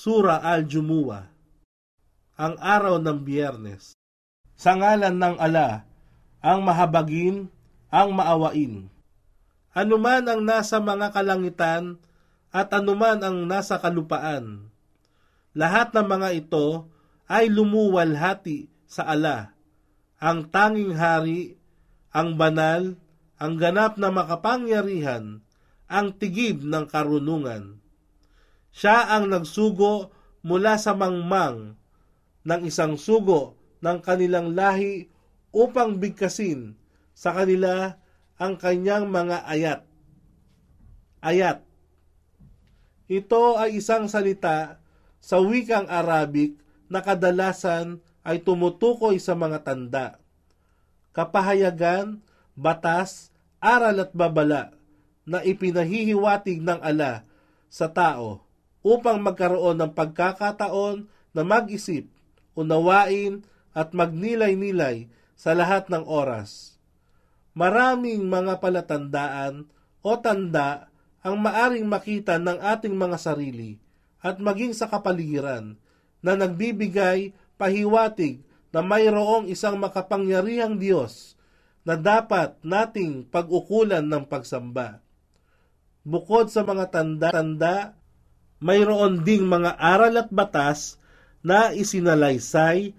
Sura al-Jumu'ah, ang araw ng Biyernes. Sa ngalan ng Ala, ang mahabagin, ang maawain. Anuman ang nasa mga kalangitan at anuman ang nasa kalupaan, lahat ng mga ito ay lumuwalhati sa Ala, ang tanging hari, ang banal, ang ganap na makapangyarihan, ang tigib ng karunungan. Siya ang nagsugo mula sa mangmang ng isang sugo ng kanilang lahi upang bigkasin sa kanila ang kanyang mga ayat. Ayat. Ito ay isang salita sa wikang Arabic na kadalasan ay tumutukoy sa mga tanda, kapahayagan, batas, aral at babala na ipinahihiwatig ng Ala sa tao upang magkaroon ng pagkakataon na mag-isip, unawain at magnilay-nilay sa lahat ng oras. Maraming mga palatandaan o tanda ang maaring makita ng ating mga sarili at maging sa kapaligiran na nagbibigay pahiwatig na mayroong isang makapangyarihang Diyos na dapat nating pag-ukulan ng pagsamba. Bukod sa mga tanda-tanda, mayroon ding mga aral at batas na isinalaysay